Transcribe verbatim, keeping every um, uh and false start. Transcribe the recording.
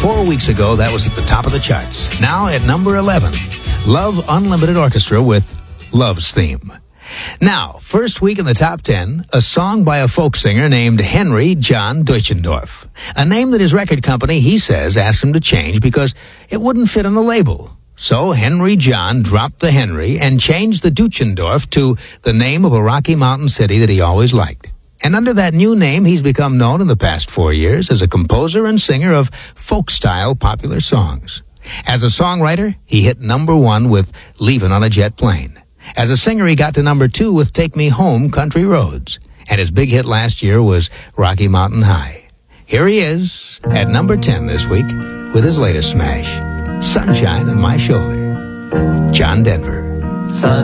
Four weeks ago, that was at the top of the charts. Now at number eleven, Love Unlimited Orchestra with Love's Theme. Now, first week in the top ten, a song by a folk singer named Henry John Deutschendorf. A name that his record company, he says, asked him to change because it wouldn't fit on the label. So Henry John dropped the Henry and changed the Deutschendorf to the name of a Rocky Mountain city that he always liked. And under that new name, he's become known in the past four years as a composer and singer of folk-style popular songs. As a songwriter, he hit number one with Leavin' on a Jet Plane. As a singer, he got to number two with Take Me Home, Country Roads. And his big hit last year was Rocky Mountain High. Here he is at number ten this week with his latest smash, Sunshine on My Shoulder. John Denver. Sun